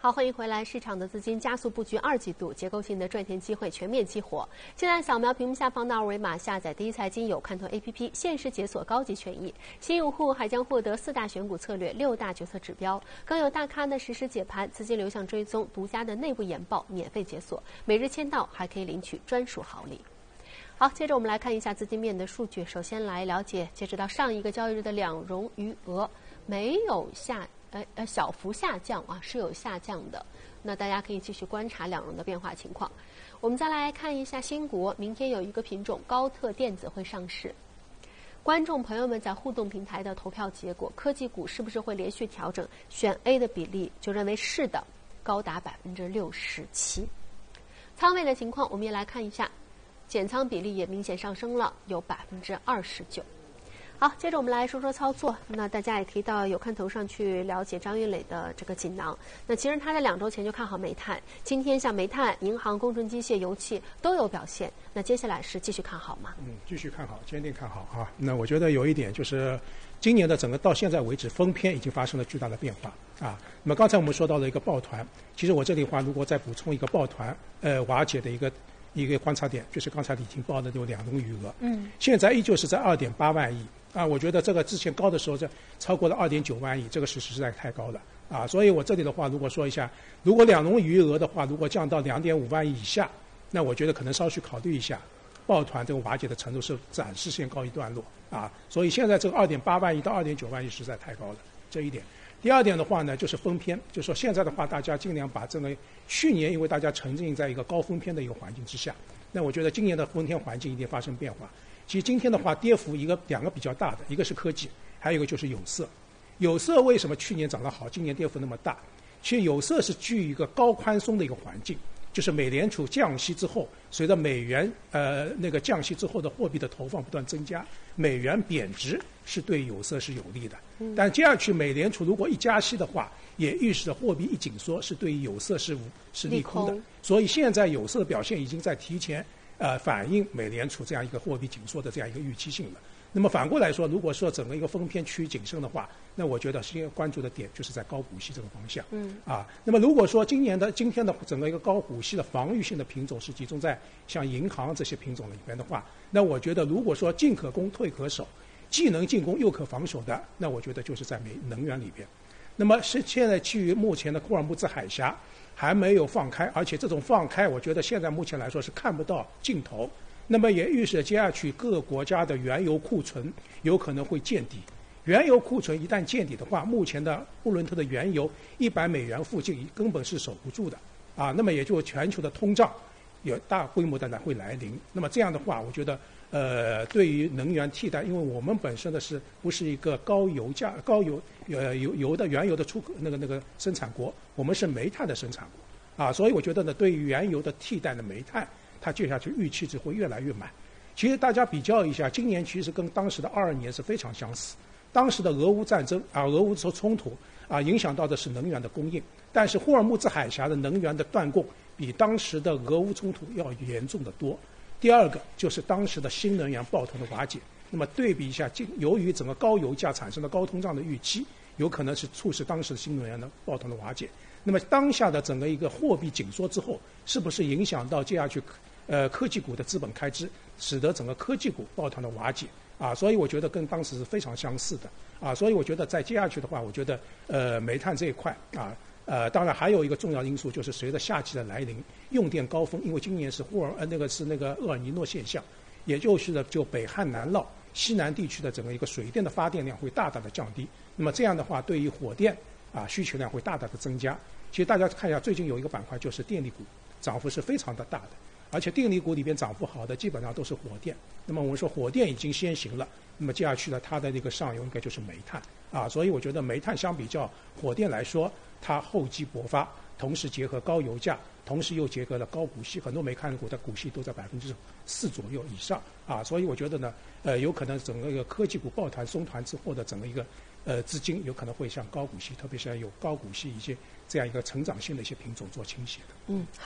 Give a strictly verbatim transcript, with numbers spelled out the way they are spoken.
好，欢迎回来。市场的资金加速布局二季度，结构性的赚钱机会全面激活。现在扫描屏幕下方的二维码，下载第一财经有看头 A P P， 限时解锁高级权益。新用户还将获得四大选股策略、六大决策指标，更有大咖的实时解盘、资金流向追踪、独家的内部研报免费解锁。每日签到还可以领取专属好礼。好，接着我们来看一下资金面的数据。首先来了解，截止到上一个交易日的两融余额没有下。呃呃，小幅下降啊，是有下降的。那大家可以继续观察两融的变化情况。我们再来看一下新国，明天有一个品种高特电子会上市。观众朋友们在互动平台的投票结果，科技股是不是会连续调整？选 A 的比例就认为是的，高达百分之六十七。仓位的情况，我们也来看一下，减仓比例也明显上升了，有百分之二十九。好，接着我们来说说操作。那大家也可以到有看头上去了解张云磊的这个锦囊。那其实他在两周前就看好煤炭，今天像煤炭、银行、工程机械、油气都有表现。那接下来是继续看好吗？ 嗯，继续看好，坚定看好啊。那我觉得有一点就是，今年的整个到现在为止，封篇已经发生了巨大的变化啊。那么刚才我们说到了一个抱团，其实我这里的话，如果再补充一个抱团呃瓦解的一个。一个观察点就是刚才李婷报的这种两融余额，嗯，现在依旧是在二点八万亿啊，我觉得这个之前高的时候在超过了二点九万亿，这个是实在太高了啊，所以我这里的话，如果说一下，如果两融余额的话，如果降到两点五万亿以下，那我觉得可能稍许考虑一下，抱团这个瓦解的程度是暂时先告一段落啊，所以现在这个二点八万亿到二点九万亿实在太高了，这一点。第二点的话呢，就是封篇，就是说现在的话，大家尽量把这个去年因为大家沉浸在一个高封篇的一个环境之下，那我觉得今年的封篇环境一定发生变化。其实今天的话，跌幅一个两个比较大的，一个是科技，还有一个就是有色。有色为什么去年涨得好，今年跌幅那么大？其实有色是居于一个高宽松的一个环境，就是美联储降息之后，随着美元呃那个降息之后的货币的投放不断增加，美元贬值是对有色是有利的。但接下去美联储如果一加息的话，也预示着货币一紧缩是对于有色是是利空的。所以现在有色的表现已经在提前呃反映美联储这样一个货币紧缩的这样一个预期性了。那么反过来说，如果说整个一个封篇趋于谨慎的话，那我觉得现在关注的点就是在高股息这个方向。嗯啊，那么如果说今年的今天的整个一个高股息的防御性的品种是集中在像银行这些品种里边的话，那我觉得如果说进可攻退可守，既能进攻又可防守的，那我觉得就是在煤能源里边。那么是现在基于目前的霍尔木兹海峡还没有放开，而且这种放开，我觉得现在目前来说是看不到尽头。那么也预示接下去各个国家的原油库存有可能会见底。原油库存一旦见底的话，目前的布伦特的原油一百美元附近根本是守不住的啊。那么也就全球的通胀有大规模的来会来临。那么这样的话，我觉得呃，对于能源替代，因为我们本身的是不是一个高油价、高油呃油油的原油的出口那个那个生产国，我们是煤炭的生产国啊，所以我觉得呢，对于原油的替代的煤炭，它接下去预期值会越来越满。其实大家比较一下，今年其实跟当时的二二年是非常相似。当时的俄乌战争啊，俄乌冲突啊，影响到的是能源的供应，但是霍尔木兹海峡的能源的断供比当时的俄乌冲突要严重的多。第二个就是当时的新能源抱团的瓦解。那么对比一下，由于整个高油价产生的高通胀的预期，有可能是促使当时新能源的抱团的瓦解。那么当下的整个一个货币紧缩之后，是不是影响到接下去呃科技股的资本开支，使得整个科技股抱团的瓦解啊？所以我觉得跟当时是非常相似的啊。所以我觉得在接下去的话，我觉得呃煤炭这一块啊。呃，当然还有一个重要因素，就是随着夏季的来临，用电高峰，因为今年是霍尔呃那个是那个厄尔尼诺现象，也就是呢就北汉南涝西南地区的整个一个水电的发电量会大大的降低。那么这样的话，对于火电啊需求量会大大的增加。其实大家看一下，最近有一个板块就是电力股，涨幅是非常的大的，而且电力股里边涨幅好的基本上都是火电。那么我们说火电已经先行了，那么接下去呢，它的这个上游应该就是煤炭啊，所以我觉得煤炭相比较火电来说，它厚积薄发，同时结合高油价，同时又结合了高股息，很多煤炭股的股息都在百分之四左右以上啊，所以我觉得呢，呃，有可能整个一个科技股抱团松团之后的整个一个呃资金有可能会向高股息，特别是有高股息一些这样一个成长性的一些品种做倾斜的。 嗯。